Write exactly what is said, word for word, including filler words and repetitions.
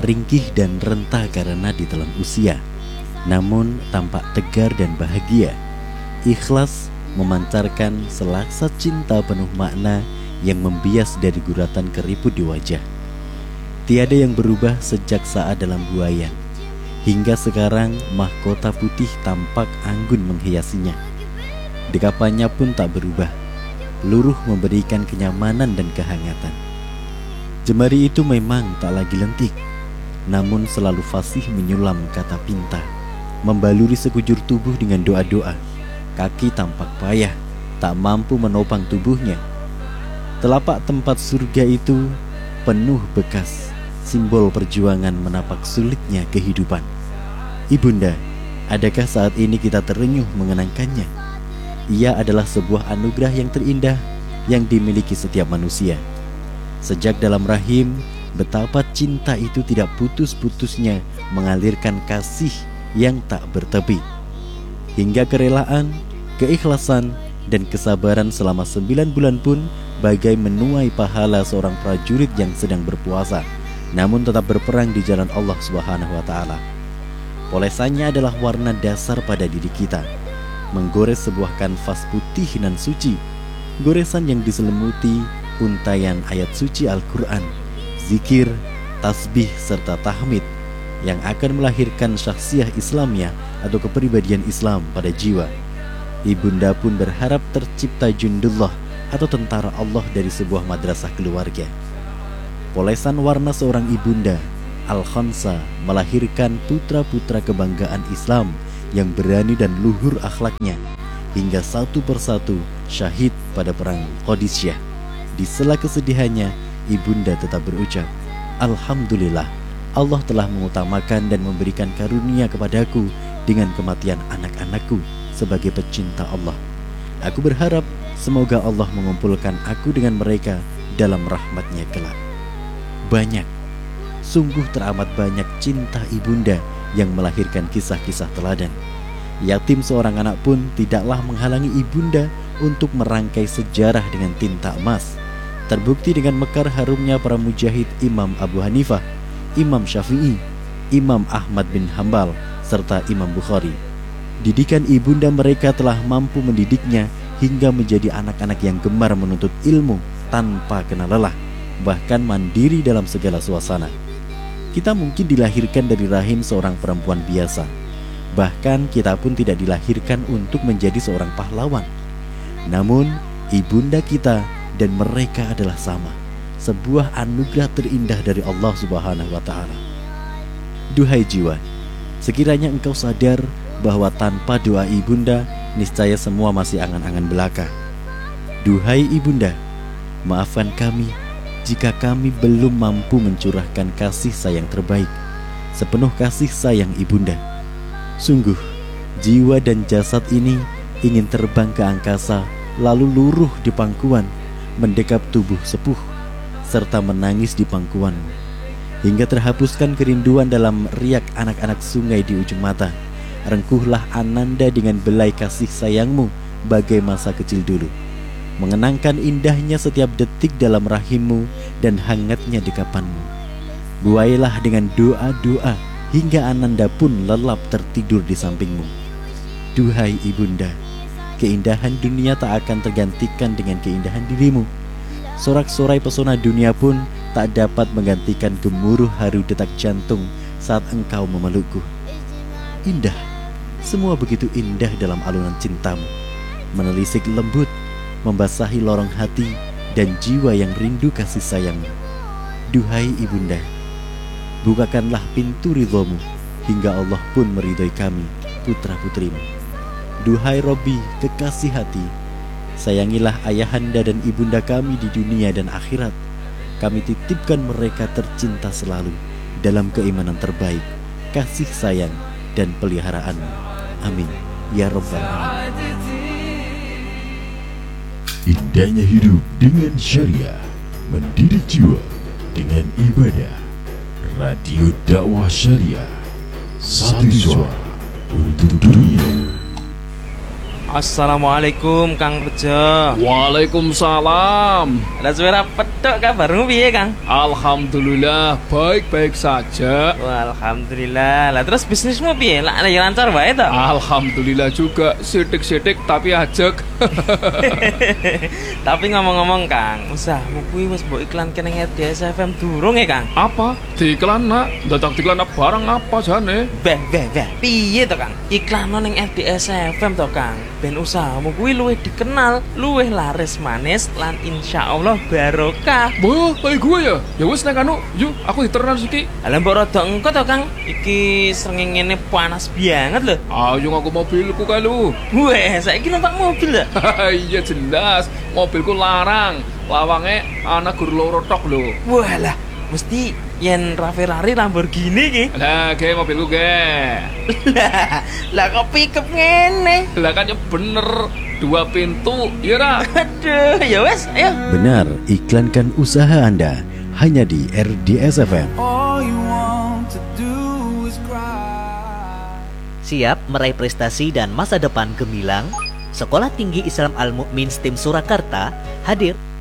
ringkih dan renta karena ditelan usia, namun tampak tegar dan bahagia. Ikhlas memancarkan selaksa cinta penuh makna yang membias dari guratan keriput di wajah. Tiada yang berubah sejak saat dalam buayan. Hingga sekarang mahkota putih tampak anggun menghiasinya. Dekapannya pun tak berubah. Luruh memberikan kenyamanan dan kehangatan. Jemari itu memang tak lagi lentik, namun selalu fasih menyulam kata pinta, membaluri sekujur tubuh dengan doa-doa. Kaki tampak payah, tak mampu menopang tubuhnya. Telapak tempat surga itu penuh bekas, simbol perjuangan menapak sulitnya kehidupan. Ibunda, adakah saat ini kita terenyuh mengenangkannya? Ia adalah sebuah anugerah yang terindah yang dimiliki setiap manusia. Sejak dalam rahim, betapa cinta itu tidak putus-putusnya mengalirkan kasih yang tak bertepi. Hingga kerelaan, keikhlasan, dan kesabaran selama sembilan bulan pun bagai menuai pahala seorang prajurit yang sedang berpuasa, namun tetap berperang di jalan Allah Subhanahu wa Ta'ala. Polesannya adalah warna dasar pada diri kita, menggores sebuah kanvas putih dan suci, goresan yang diselimuti untayan ayat suci Al-Quran, zikir, tasbih, serta tahmid yang akan melahirkan syakhsiah Islamnya atau kepribadian Islam pada jiwa. Ibunda pun berharap tercipta jundullah atau tentara Allah dari sebuah madrasah keluarga. Polesan warna seorang ibunda, Al-Khansa, melahirkan putra-putra kebanggaan Islam yang berani dan luhur akhlaknya, hingga satu persatu syahid pada perang Qadisyah. Di sela kesedihannya, ibunda tetap berucap, Alhamdulillah, Allah telah mengutamakan dan memberikan karunia kepadaku dengan kematian anak-anakku sebagai pecinta Allah. Aku berharap semoga Allah mengumpulkan aku dengan mereka dalam rahmatnya kelak. Banyak, sungguh teramat banyak cinta ibunda yang melahirkan kisah-kisah teladan. Yatim seorang anak pun tidaklah menghalangi ibunda untuk merangkai sejarah dengan tinta emas. Terbukti dengan mekar harumnya para mujahid Imam Abu Hanifah, Imam Syafi'i, Imam Ahmad bin Hambal, serta Imam Bukhari. Didikan ibunda mereka telah mampu mendidiknya hingga menjadi anak-anak yang gemar menuntut ilmu tanpa kenal lelah, bahkan mandiri dalam segala suasana. Kita mungkin dilahirkan dari rahim seorang perempuan biasa. Bahkan kita pun tidak dilahirkan untuk menjadi seorang pahlawan. Namun ibunda kita dan mereka adalah sama, sebuah anugerah terindah dari Allah Subhanahu wa Ta'ala. Duhai jiwa, sekiranya engkau sadar bahwa tanpa doa ibunda, niscaya semua masih angan-angan belaka. Duhai ibunda, maafkan kami jika kami belum mampu mencurahkan kasih sayang terbaik, sepenuh kasih sayang ibunda. Sungguh, jiwa dan jasad ini ingin terbang ke angkasa, lalu luruh di pangkuan, mendekap tubuh sepuh, serta menangis di pangkuan, hingga terhapuskan kerinduan dalam riak anak-anak sungai di ujung mata. Rengkuhlah ananda dengan belai kasih sayangmu bagai masa kecil dulu, mengenangkan indahnya setiap detik dalam rahimmu dan hangatnya dekapanmu. Buailah dengan doa-doa hingga ananda pun lelap tertidur di sampingmu. Duhai ibunda, keindahan dunia tak akan tergantikan dengan keindahan dirimu. Sorak-sorai pesona dunia pun tak dapat menggantikan gemuruh haru detak jantung saat engkau memelukku. Indah, semua begitu indah dalam alunan cintamu, menelisik lembut, membasahi lorong hati dan jiwa yang rindu kasih sayangmu. Duhai ibunda, bukakanlah pintu ridhomu hingga Allah pun meridhoi kami, putra-putrimu. Duhai Robbi, kekasih hati, sayangilah ayahanda dan ibunda kami di dunia dan akhirat. Kami titipkan mereka tercinta selalu dalam keimanan terbaik, kasih sayang dan peliharaanmu. Amin ya Rabbal Alamin. Indahnya hidup dengan syariah, mendidik jiwa dengan ibadah. Radio dakwah syariah, satu suara untuk dunia. Assalamualaikum Kang Bejo. Waalaikumsalam. Lah suara petok kabarmu piye Kang? Alhamdulillah baik-baik saja. Wah, alhamdulillah. Lah terus bisnismu piye? Lah ya lancar wae to? Alhamdulillah juga sidik-sidik tapi ajek. Tapi ngomong-ngomong Kang, usahamu kuwi wis mbok iklanke ning R D S F M durung ya Kang? Apa? Diiklan nak? Dadak diiklan barang apa jane? Beh, beh, beh. Piye to Kang? Iklan ning R D S F M to Kang. Ben usahamu kuwi luwih dikenal, luwih laris manis lan insyaallah barokah. Wah, kayak gue ya? Ya wis nek anu, yuk aku diteran siki. Lah mbok rada engko to Kang. Iki srengenge panas banget lho. Ayo aku mobilku kae lu. Weh, saiki numpak mobil ya? Iya jelas, mobilku larang. Lawange ana gur loro tok lho. Walah, mesti yen Ferrari Lamborghini ki. Lah, ge mobilku ge. Lah, lah kok pickup ngene? Lah kan ya bener, dua pintu, ya ra? Aduh, ya wes, ayo. Benar, iklankan usaha Anda hanya di R D S F M. Siap meraih prestasi dan masa depan gemilang? Sekolah Tinggi Islam Al Mukmin STIM Surakarta hadir